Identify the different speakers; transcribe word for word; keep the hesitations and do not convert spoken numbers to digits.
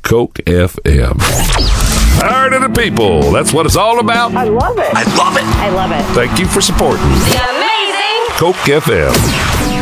Speaker 1: Coke F M. Power to the people. That's what it's all about.
Speaker 2: I love it.
Speaker 3: I love it.
Speaker 2: I love it.
Speaker 1: Thank you for supporting
Speaker 4: The amazing
Speaker 1: Coke F M.